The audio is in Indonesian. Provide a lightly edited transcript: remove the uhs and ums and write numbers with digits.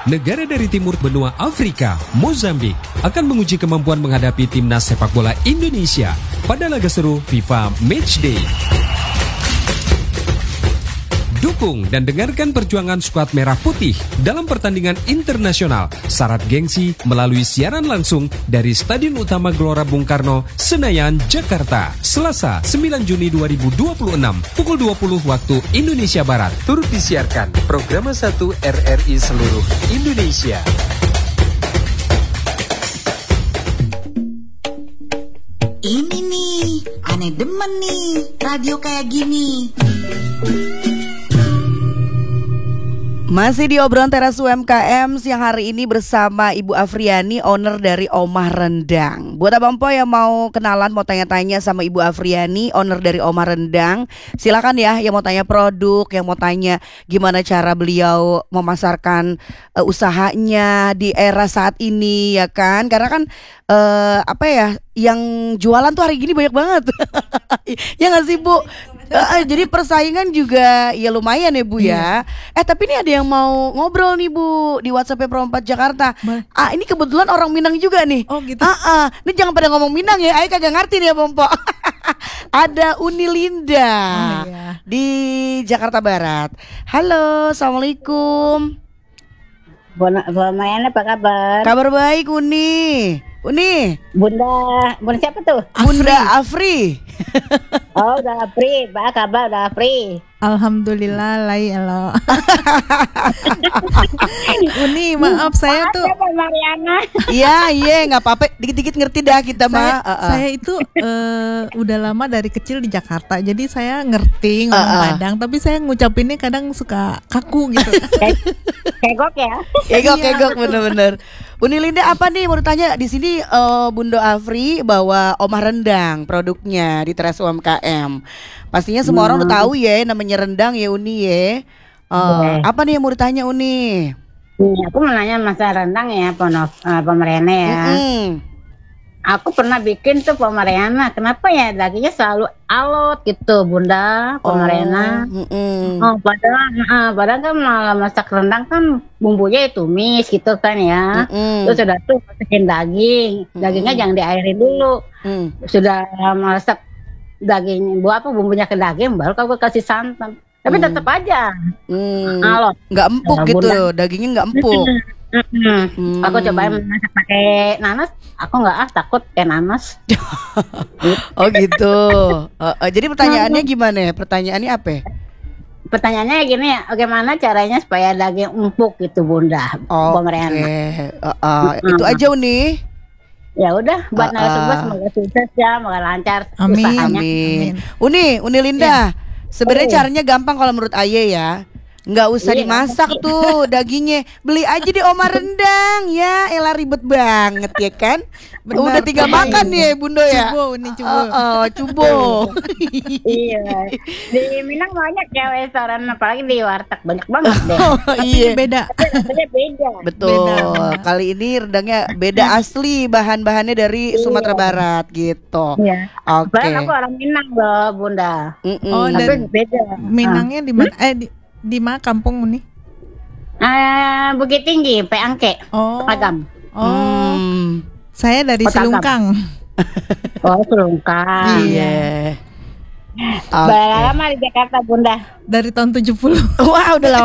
Negara dari timur benua Afrika, Mozambik, akan menguji kemampuan menghadapi timnas sepak bola Indonesia pada laga seru FIFA Matchday. Dukung dan dengarkan perjuangan skuad Merah Putih dalam pertandingan internasional syarat gengsi melalui siaran langsung dari Stadion Utama Gelora Bung Karno, Senayan, Jakarta. Selasa 9 Juni 2026, pukul 20 waktu Indonesia Barat. Turut disiarkan program 1 RRI seluruh Indonesia. Ini nih, aneh demen nih, radio kayak gini. Masih di obrolan teras UMKM siang hari ini bersama Ibu Afriani, owner dari Omah Rendang. Buat Abang Po yang mau kenalan, mau tanya-tanya sama Ibu Afriani, owner dari Omah Rendang, silakan ya, yang mau tanya produk, yang mau tanya gimana cara beliau memasarkan usahanya di era saat ini, ya kan? Karena kan yang jualan tuh hari gini banyak banget. Ya nggak sih Bu? Jadi persaingan juga ya lumayan ya Bu ya. Tapi ini ada yang mau ngobrol nih Bu di WhatsApp Pro 4 Jakarta. Ini kebetulan orang Minang juga nih. Oh gitu. Ini jangan pada ngomong Minang ya. Ayo kagak ngerti nih ya Pompo. Ada Uni Linda di Jakarta Barat. Halo, assalamualaikum. Lumayan, apa kabar? Kabar baik Uni. Bunda siapa tuh? Bunda Afri. Oh, udah free, apa kabar? Udah free. Alhamdulillah, halo. Uni, maaf saya tuh. Siapa Mariana? Iya, nggak apa-apa. Dikit-dikit ngerti dah kita mah. Saya itu udah lama dari kecil di Jakarta, jadi saya ngerti ngomong Padang, tapi saya ngucapinnya kadang suka kaku gitu. Kegok ya? Kegok bener-bener. Uni Linda apa nih mau ditanya di sini Bunda Afri bawa Omah Rendang produknya di teras UMKM. Pastinya semua orang udah tahu ya namanya rendang ya Uni ya. Apa nih yang mau ditanya Uni? Aku mau nanya masalah rendang ya Pomerana ya. Aku pernah bikin tuh Pomerana. Kenapa ya dagingnya selalu alot gitu Bunda Pomerana? Padahal kan malah masak rendang kan bumbunya tumis gitu kan ya. Terus sudah tuh masukin dagingnya jangan diairin dulu. Sudah masak daging bumbunya ke daging baru aku kasih santan. Tapi tetap aja alot. Nggak empuk gitu, dagingnya nggak empuk. Aku cobain masak pakai nanas, aku nggak takut kayak nanas. Oh gitu. Jadi pertanyaannya gimana? Pertanyaannya apa? Pertanyaannya gini ya, bagaimana caranya supaya daging empuk gitu Bunda? Itu aja Uni. Ya udah, buat narasumber semoga sukses ya, semoga lancar usahanya. Amin. Uni Linda, sebenarnya caranya gampang kalau menurut Aye ya. Nggak usah dimasak tuh dagingnya, beli aja di Omah Rendang ya. Elah ribet banget ya kan. Benar, udah tinggal makan ya Bunda ya. Cubo. Iya. Di Minang banyak ya restoran, apalagi di warteg banyak banget deh. Iya. Beda. Beda. Betul. Beda. Kali ini rendangnya beda asli, bahan-bahannya dari Sumatera Barat gitu. Iya. Oke. Aku orang Minang loh Bunda. Tapi beda. Minangnya di mana? Di mana kampung Uni? Bukit Tinggi, Peangke, Pagam. Saya dari Selungkang. Selungkang. Iya. Berapa lama di Jakarta Bunda? Dari tahun 70. Wah, udah lama.